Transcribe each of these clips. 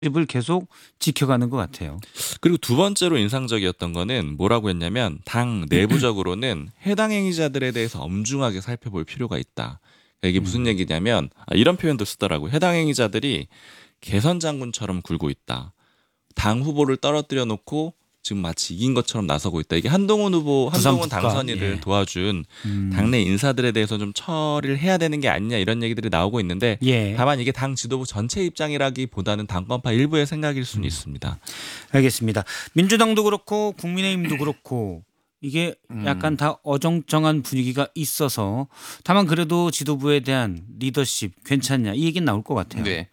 을 계속 지켜가는 것 같아요. 그리고 두 번째로 인상적이었던 거는 뭐라고 했냐면 당 내부적으로는 해당 행위자들에 대해서 엄중하게 살펴볼 필요가 있다. 그러니까 이게 무슨 얘기냐면 이런 표현도 쓰더라고요. 해당 행위자들이 개선 장군처럼 굴고 있다. 당 후보를 떨어뜨려 놓고 지금 마치 이긴 것처럼 나서고 있다. 이게 한동훈 부산국가. 당선인을 예. 도와준 당내 인사들에 대해서 좀 처리를 해야 되는 게 아니냐 이런 얘기들이 나오고 있는데 예. 다만 이게 당 지도부 전체 입장이라기보다는 당권파 일부의 생각일 수는 있습니다. 알겠습니다. 민주당도 그렇고 국민의힘도 그렇고 이게 약간 다 어정쩡한 분위기가 있어서 다만 그래도 지도부에 대한 리더십 괜찮냐 이 얘기는 나올 것 같아요. 네.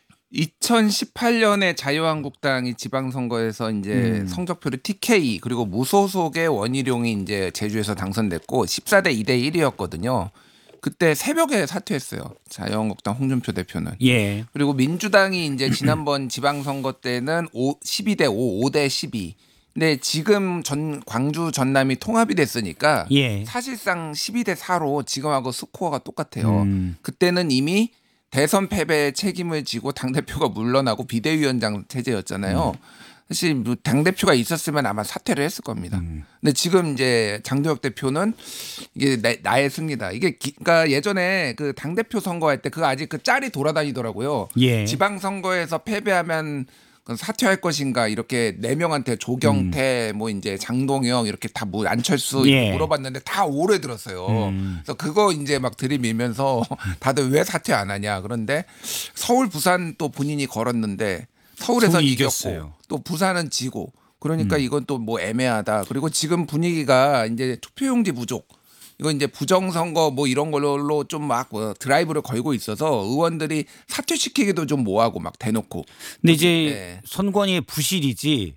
2018년에 자유한국당이 지방선거에서 이제 성적표를 TK 그리고 무소속의 원희룡이 이제 제주에서 당선됐고 14대 2대 1이었거든요. 그때 새벽에 사퇴했어요. 자유한국당 홍준표 대표는. 예. 그리고 민주당이 이제 지난번 지방선거 때는 12대 5, 5대 12. 근데 지금 광주 전남이 통합이 됐으니까 예. 사실상 12대 4로 지금하고 스코어가 똑같아요. 그때는 이미 대선 패배의 책임을 지고 당대표가 물러나고 비대위원장 체제였잖아요. 사실 뭐 당대표가 있었으면 아마 사퇴를 했을 겁니다. 근데 지금 이제 장도혁 대표는 이게 나의 승리다. 이게 그러니까 예전에 그 당대표 선거할 때 그 아직 그 짤이 돌아다니더라고요. 예. 지방선거에서 패배하면 사퇴할 것인가 이렇게 네 명한테 조경태 뭐 이제 장동영 이렇게 다 뭐 안철수 예. 물어봤는데 다 오래 들었어요. 그래서 그거 이제 막 들이밀면서 다들 왜 사퇴 안 하냐. 그런데 서울 부산 또 본인이 걸었는데 서울에서 서울이 이겼고 이겼어요. 또 부산은 지고 그러니까 이건 또 뭐 애매하다. 그리고 지금 분위기가 이제 투표용지 부족. 이거 이제 부정선거 뭐 이런 걸로 좀 막 드라이브를 걸고 있어서 의원들이 사퇴시키기도 좀 뭐하고 막 대놓고. 근데 이제 네. 선관위의 부실이지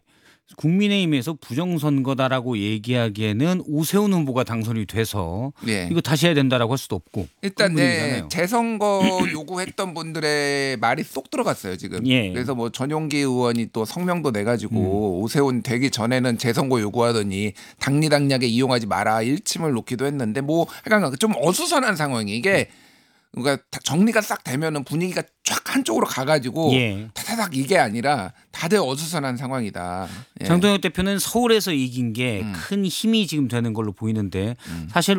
국민의힘에서 부정선거다라고 얘기하기에는 오세훈 후보가 당선이 돼서 네. 이거 다시 해야 된다라고 할 수도 없고 일단 그런 분위기잖아요. 재선거 요구했던 분들의 말이 쏙 들어갔어요 지금. 예. 그래서 뭐 전용기 의원이 또 성명도 내가지고 오세훈 되기 전에는 재선거 요구하더니 당리당략에 이용하지 마라 일침을 놓기도 했는데 뭐 약간 좀 어수선한 상황이 이게 그러니까 정리가 싹 되면은 분위기가 쫙 한쪽으로 가가지고 예. 타다닥 이게 아니라 다들 어수선한 상황이다. 예. 장동혁 대표는 서울에서 이긴 게 큰 힘이 지금 되는 걸로 보이는데 사실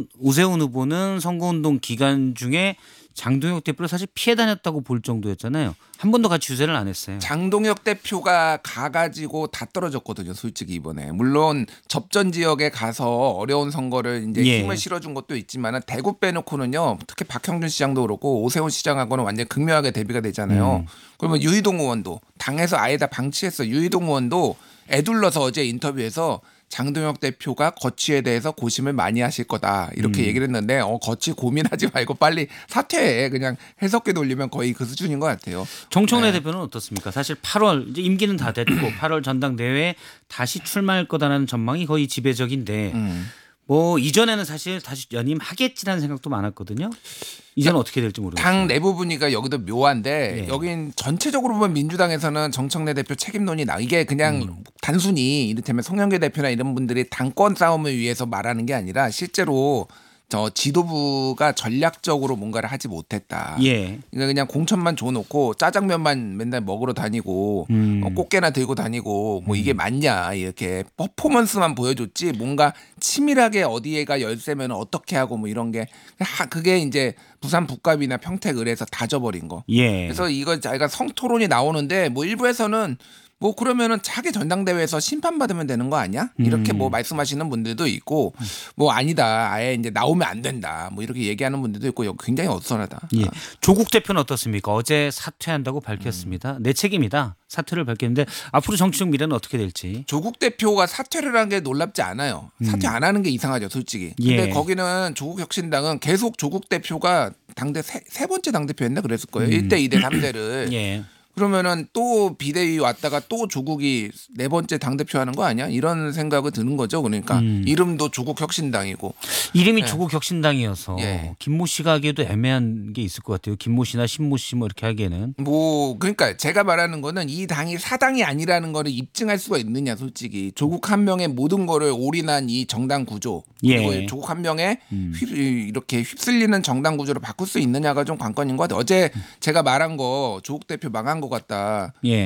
오세훈 후보는 선거운동 기간 중에 장동혁 대표를 사실 피해 다녔다고 볼 정도였잖아요. 한 번도 같이 유세를 안 했어요. 장동혁 대표가 가가지고 다 떨어졌거든요. 솔직히 이번에 물론 접전 지역에 가서 어려운 선거를 이제 예. 힘을 실어준 것도 있지만 대구 빼놓고는요. 특히 박형준 시장도 그렇고 오세훈 시장하고는 완전 극명하게 대비가 되잖아요. 그러면 유희동 의원도 당에서 아예 다 방치했어. 유희동 의원도 애둘러서 어제 인터뷰에서 장동혁 대표가 거취에 대해서 고심을 많이 하실 거다 이렇게 얘기를 했는데 거취 고민하지 말고 빨리 사퇴해. 그냥 해석기 돌리면 거의 그 수준인 것 같아요. 정청래 네. 대표는 어떻습니까? 사실 8월 이제 임기는 다 됐고 8월 전당대회에 다시 출마할 거다라는 전망이 거의 지배적인데 뭐 이전에는 사실 다시 연임하겠지라는 생각도 많았거든요. 이제는 어떻게 될지 모르겠어요. 당 내부 분위기가 여기도 묘한데 예. 여긴 전체적으로 보면 민주당에서는 정청래 대표 책임론이 이게 그냥 단순히 이를테면 송영길 대표나 이런 분들이 당권 싸움을 위해서 말하는 게 아니라 실제로 저 지도부가 전략적으로 뭔가를 하지 못했다. 예. 그러니까 그냥 공천만 줘놓고 짜장면만 맨날 먹으러 다니고 꽃게나 들고 다니고 뭐 이게 맞냐 이렇게 퍼포먼스만 보여줬지 뭔가 치밀하게 어디에가 열세면 어떻게 하고 뭐 이런 게 그게 이제 부산 북갑이나 평택을에서 다 져버린 거. 예. 그래서 이거 자기가 성토론이 나오는데 뭐 일부에서는 뭐 그러면은 자기 전당대회에서 심판받으면 되는 거 아니야? 이렇게 뭐 말씀하시는 분들도 있고 뭐 아니다. 아예 이제 나오면 안 된다. 뭐 이렇게 얘기하는 분들도 있고 굉장히 어수선하다. 예. 조국 대표는 어떻습니까? 어제 사퇴한다고 밝혔습니다. 내 책임이다. 사퇴를 밝혔는데 앞으로 정치적 미래는 어떻게 될지. 조국 대표가 사퇴를 한 게 놀랍지 않아요. 사퇴 안 하는 게 이상하죠, 솔직히. 근데 예. 거기는 조국 혁신당은 계속 조국 대표가 당대 세 번째 당대표였나 그랬을 거예요. 1대 2대 3대를. 예. 그러면은 또 비대위 왔다가 또 조국이 네 번째 당대표 하는 거 아니야? 이런 생각이 드는 거죠. 그러니까 이름도 조국 혁신당이고. 이름이 조국 혁신당이어서 예. 김모 씨가 하기에도 애매한 게 있을 것 같아요. 김모 씨나 신모 씨 뭐 이렇게 하기에는. 뭐 그러니까 제가 말하는 거는 이 당이 사당이 아니라는 거를 입증할 수가 있느냐 솔직히 조국 한 명의 모든 거를 올인한 이 정당 구조 그리고 예. 조국 한 명의 이렇게 휩쓸리는 정당 구조를 바꿀 수 있느냐가 좀 관건인 것 같아요. 어제 제가 말한 거 조국 대표 망한 거 것 같다. 예.